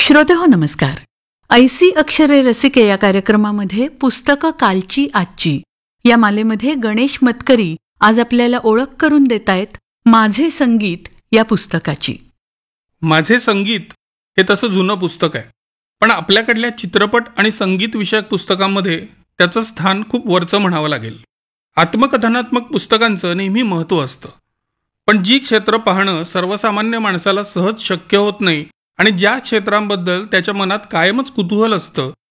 श्रोतेहो नमस्कार. ऐसी अक्षरे रसिके या कार्यक्रमामध्ये पुस्तकं कालची आजची या मालेमध्ये गणेश मतकरी आज आपल्याला ओळख करून देतायत माझे संगीत या पुस्तकाची. माझे संगीत हे तसं जुनं पुस्तक आहे, पण आपल्याकडल्या चित्रपट आणि संगीत विषयक पुस्तकांमध्ये त्याचं स्थान खूप वरचं म्हणावं लागेल. आत्मकथनात्मक पुस्तकांचं नेहमी महत्त्व असतं, पण जी क्षेत्र पाहणं सर्वसामान्य माणसाला सहज शक्य होत नाही आणि ज्या क्षेत्रांबद्दल त्याच्या मनात कायमच कुतूहल असतं